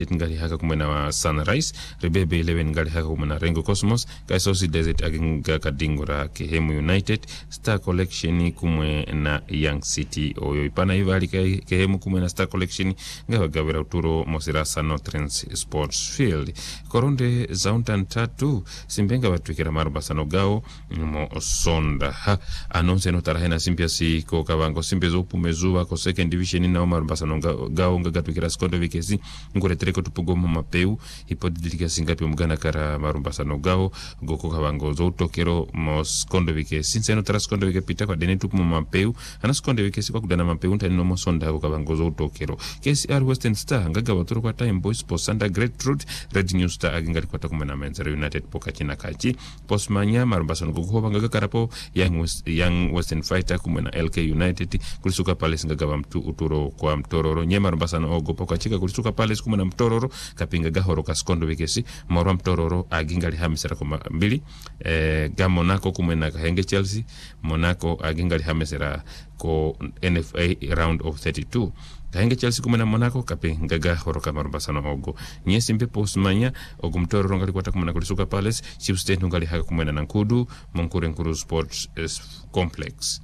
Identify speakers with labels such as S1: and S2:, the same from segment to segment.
S1: ngali haka kumena wa Sunrise, Rebebe 11 ngali haka kumena Rengo Cosmos, Kaisosi Desert aginga kadingura Kehemu United, Star Collection kumwe na Young City oyo ipana hivali Kehemu kumwe na Star Collection ngawa gawira uturo Mosirasa Northlands Sports Field. Koronde zauntan tatu simbenga watuikira marubasano gao mo sonda ha anonse no tarahena simpia si ko kavango simpia zopu mezuwa ko second division na marubasano gao ngatuikira skondo vikesi ngure tereko tupugo mapeu hipodilika singapi mugana kara marumbasano gao goko kavango zoutokero mo skondo vikesi seno tara skondo vikepita kwa dene tupu mapeu ana skondo vikesi kwa kudana mapeu ntani no mosonda kavango zoutokero KCR Western Star ngaga watoro kwa Time Boys Posanda Great Road Red New Star agingali kwa takumena Menzere United pokachi na kachi Posmanya marumbasano goko ngaga karapo Young Western Fighter kumena LK United kulisuka Palace ngaga wa mtu uturo kwa Mtororo nye marumbasano ogo pokachika kulisuka Palace kumena Mtororo kapinga gahoro kaskondo vikesi morwa Mtororo agingali hamisera kuma mbili ga Monaco kumena kahenge Chelsea Monaco agingali hamisera ko NFA round of 32 kahenge Chelsea kumena Monaco kapinga gahoro kamarumbasano ogo nye simpe Posmanya ogo Mtororo ngali kwata kumena kulisuka Palace Chiefs State ngali haka kumena Nankudu Monkure Nkuru Sports Complex.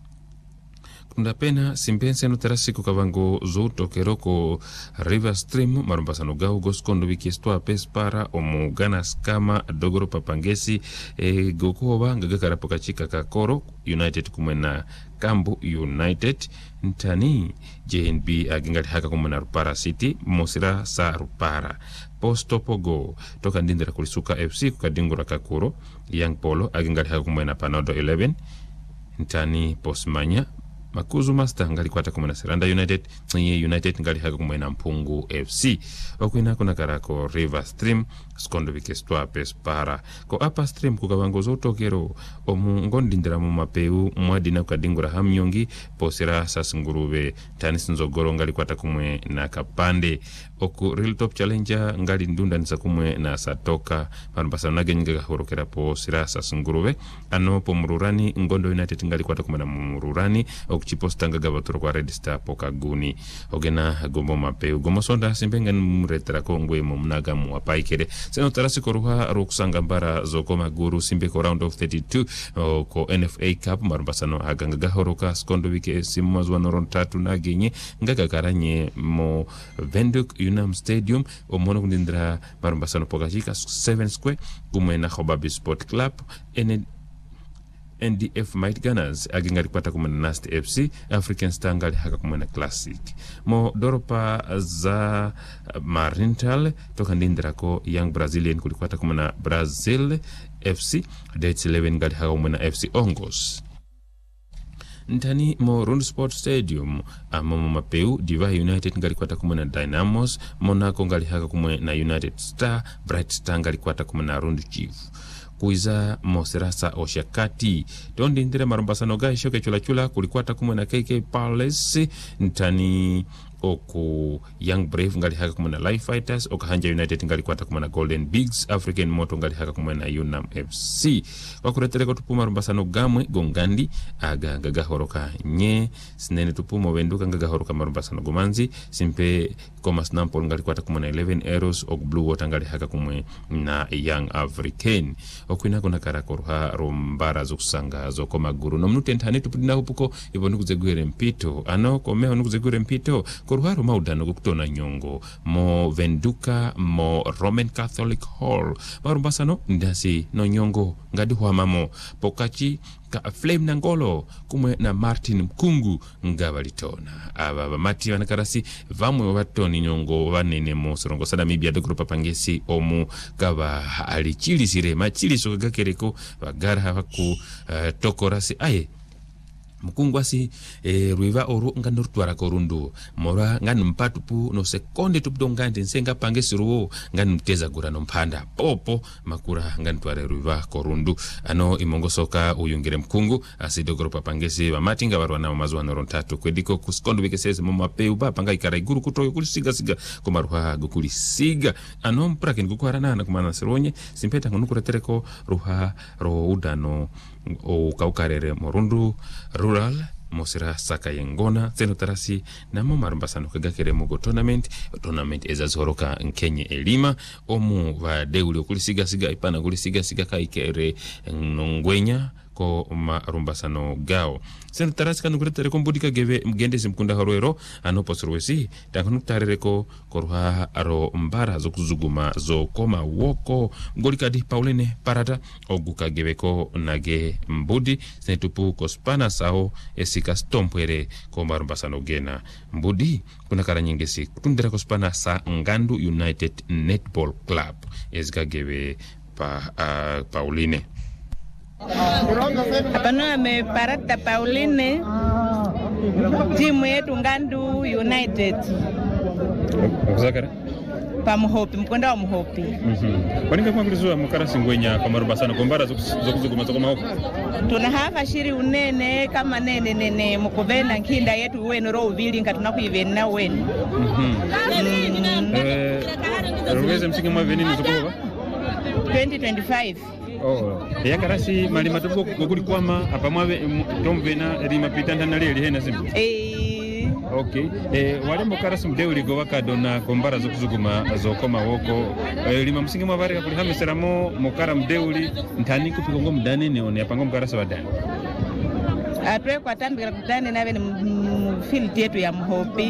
S1: Kundapena simpense no terasiku kavango zouto keroko River Stream marumbasano gao goskondo wikiestoa pespara omugana skama dogoro papangesi gokoba ngagakara pokachika kakoro United kumena Kambu United ntani JNB agingali haka kumena Rupara City Mosira sa Rupara Postopogo toka ndindira kulisuka FC kukadingura kakuro Young Polo agingali haka kumena Panodo 11 ntani Posmanya Makuzu Master ngali kwata kumena Seranda United United ngali haka kumena Mpungu FC okuina kuna karako River Stream skondo vikestwa pespara ko Upper Stream kukavango zotokero omungondindira mu mapeu mwadina kukadingura hamnyongi posira sasingurube tanisi nzogoro ngali kwata kumwe na Kapande oku Real Top Challenger ngali ndunda nisa kumwe na Satoka marubasa nage nyinga horokera posira sasingurube ano po Mururani Ngondo United ngali kwata kumwe na Mururani okuchiposta ngaga batoro kwa Red Star pokaguni ogena gombo mapeu gomo sonda simbenga muretera kongwe mu mnaga mu apaikere seno tarasi koruha rokusanga mbara zokoma guru simbe ko round of 32 ko NFA Cup marubasano aganga horoka skondo wike simazwa noron tatu nagenye ngaga karanye mo Venduk Unam Stadium omono kundindra marubasano pokachika 7 square kumwe na Khobabi Sport Club NDF Might Gunners agingali kwata kumena Nast FC African Star ngali haka kumena Classic mo doropa za Marintal toka ndindira ko Young Brazilian kulikwata kumena Brazil FC Dates 11 ngali haka kumena FC Ongos ntani mo Rund Sport Stadium amomo mapeu Divai United ngali kwata kumena Dynamos Monaco ngali haka kumena United Star Bright Star ngali kwata kumena Rund Chief kuiza Mosirasa Oshakati tondi ndire marumbasano gai shoke chula kulikwata kumwe na KK Palace ntani oku Young Brave ngali haka kumwe na Life Fighters okahanja United ngali kwata kumwe na Golden Bigs African Moto ngali haka kumwe na Unam FC wakuretereko tupuma marumbasano gamwe gongandi aga gaga horoka nye sinene tupuma wenduka gaga horoka marumbasano gomanzi simpe Koma Snampol ngali kwata kumwe na 11 Arrows ok Blue Water ngali haka kumwe na Young African okuina kuna karakoruha rombara zokusanga zokoma guru nomnute ntane tupudina hupuko ibo nukuzegwere mpito ano komeo nukuzegwere mpito koruharo maudano kutona nyongo mo Venduka mo Roman Catholic Hall marumbasano ndasi no nyongo ngadi huamamo pokachi ka Flame Nangolo kumwe na Martin Mkungu ngabalitona aba mati wanakarasi vamwe watoni nyongo wanene mo sorongo sada mibia do grupa pangesi omu kaba alichili sire machili sogakereko bagara haku tokorasi aye mukungwasi ruiva oru ngano rutwara korundu mora ngani mpatupu no sekonde tupdongande nsenga pangesiruo ngani mteza gura no mpanda popo makura ngani tware ruiva korundu ano imongosoka uyungire mkungu asidogoro papangesi bamatinga barwana mazwa noron tatu kwediko kuskondo bikesese mu mapeu ba panga ikara iguru kutoyo kulisiga siga komaruha gukulisiga ano mprake ngukwarana na kumana seronye simpeta ngonukuretereko ruha ro udano o kaukarere morundu rural mosira saka yengona seno tarasi na marumbasano kagakere mugo tournament ezazihoroka nkenye elima omu va deuli okulisiga siga ipana kulisiga siga kaikere nongwenya ko marumbasano gao seno tarasi kanu kuretere kombudika geve mgendezi mkunda harwero anoposorwesi takanuktarereko koruha aro mbara zokuzuguma zokoma woko ngolikadi Pauline Parata oguka geveko nage mbudi senetupu kospana sao esika stompwere ko marumbasano gena mbudi kuna kara nyingesi kutundira kospana sa Ngandu United Netball Club ezika geve Pauline
S2: Hapana Parata Pauline timu yetu Ngandu United
S1: Zakara
S2: pamuhopi mkonda wa muhopi
S1: kwaninga kwa kulizua mukara singwenya kwa marumbasano kombara zokuzuguma zokoma hopi
S2: tunahava shiri unene kama nene mukubena nkinda yetu wenu ro uvili nga tunakuivena wenu
S1: rugeze msingi mwa venini zokova
S2: 2025
S1: yakarasi mali matuko kukuli kwama apa mwawe tomvena rima pitanda naleli hena simbu Okay. Wale mokarasi mdeuli go wakadona kombara zokuzuguma zokoma woko lima msingi mwavareka kuli hamiseramo mokara mdeuli ntani kupikongo mdani neone apango mokarasi wadani
S2: atwe kwa tambira kutane nawe ni field yetu ya mhopi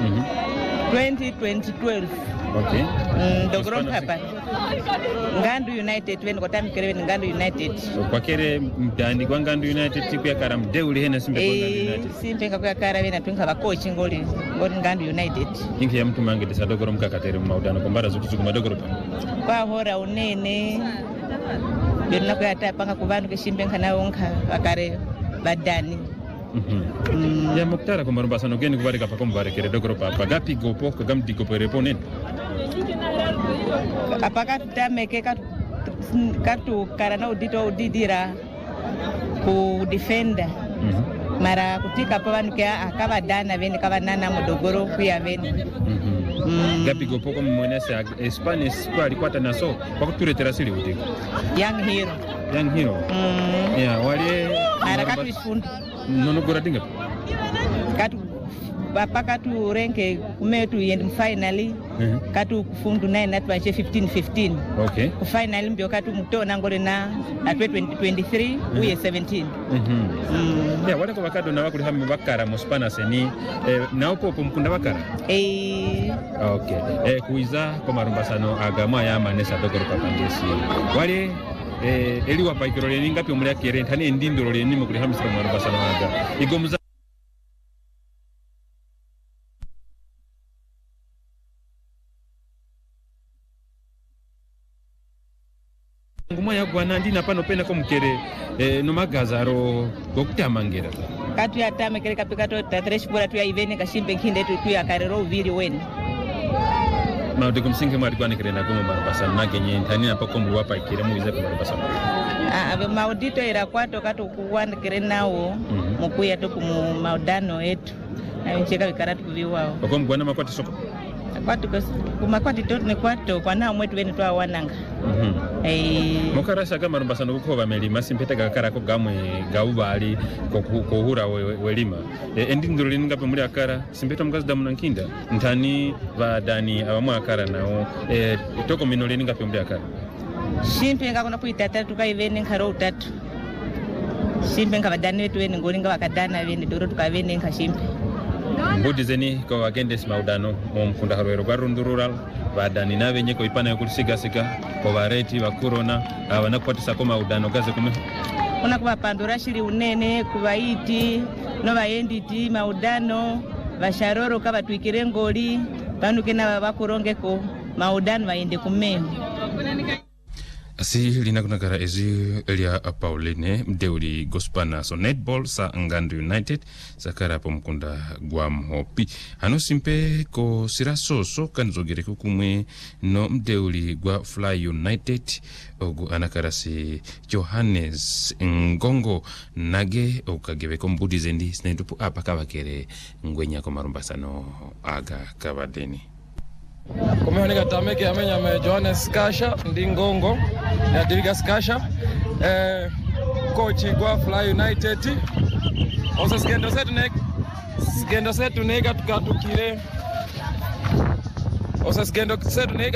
S2: 2012
S1: Okay.
S2: Dogrom hapa Ngandu United weni kwa tamikere weni Ngandu United
S1: kwa kere mdani kwa Ngandu United tiku ya kara mdeuli hena simbe kwa Ngandu United
S2: simbe kwa kara weni atuinka wakochi ngoli Ngandu United
S1: inki ya mtu mangi disa Dogrom kakateri maudano kombara zokuzuguma Dogrom
S2: kwa hora unene yona kwa atapanga kubandu kishimbe nkana onka wakare badani
S1: ya muktara ko marumbasano geni kubarika pa kombarekere Dogoropa pagapi gopo kagamti gopo reponen
S2: apaka tutameke katu karana udidira ku defender mara kutika pa vanhu ke akava dana veni kava nana mudogoro kuya veni
S1: gapi gopo ko mmonesa Spanish kwa alikwata naso kwa kuturetera sili utiko
S2: Young Hero
S1: ya wale
S2: ara katu ifundu
S1: nono gora dinga
S2: katu bapaka tu renke kumetu yend finally katu kufundu 9 natu ache 15
S1: okay
S2: ku finally mbio katu mutona ngore na 2023 uye 17
S1: ya wale ko bakado na bakuri hamme bakara mospana seni na opo mkunda bakara okay kuiza ko marumbasano agama ya manesa Dogoro papandesi wale eliwa paikirole ninga pyo muri akere ntane ndindoro le nimo kuri hamisira marumbasano aga igomuza nguma ya gwana ndina pano pena ko mukere no magazaro gokutamangera
S2: katu ya tame kere kapika to tatresh bora tu ya ivene kashimbe nkinde tu ya karero vili weni
S1: maude kumsinge mwari kwa nikirenda kuma marumbasano nagenye ntani napako mbuwa paikire muize kwa marumbasano
S2: maudito ira kwato kato kuwandikire nawo mukuya to kumu maudano etu na ncheka vikaratu kuviwao
S1: kwa mbwana makwati soko
S2: kwatu kumakwati to ne kwato kwa nao mwetu weni twa wananga
S1: mokarasha kama marumbasano kuko melima simpeta gakara ko gamwe gaubali ko hura welima endindiro lininga pe muri akara simpeta mukazi damu nankinda ntani badani abamwe akara nao toko mino lininga pe muri akara
S2: shimpe nga kuna kuita tatu kaivene nkaro utatu shimpe nga badani wetu weni ngolinga wakadana vene doro tukavene nka shimpe
S1: mbudi zeni ko agende maudano mumkunda harwero kwa rundurural badani nawe nyeko ipana yokulisiga ko bareti bakurona abanakwatisa ko maudano gaze kume
S2: kuna kuba pandora shiri unene kubaiti no bayenditi maudano basharoro kaba twikire ngoli banuke na bakurongeko maudano bayende kumeme
S1: asi linakunakara ezi elia Pauline mdeuli gospana so netball sa Ngandu United sakara po mkunda gwa mhopi hano simpe ko sirasoso kanzogere kumwe no mdeuli gwa Fly United ogu anakarasi Johannes Ngongo nage okagebe ko mbudi zendi snetupu apa kabakere ngwenya ko marumbasano aga kabadeni
S3: Kumehoneka tameke amenya me Johannes Kasha ndi Ngongo ya Dirigas Kasha coach gwa Fly United ose sigendo setu nega tukatukire ose sigendo setu nega